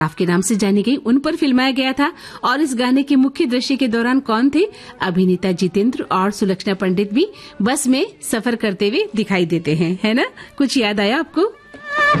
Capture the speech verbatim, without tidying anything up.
आपके नाम से जानी गई उन पर फिल्माया गया था। और इस गाने के मुख्य दृश्य के दौरान कौन थे? अभिनेता जितेंद्र और सुलक्षणा पंडित भी बस में सफर करते हुए दिखाई देते हैं, है ना? कुछ याद आया आपको?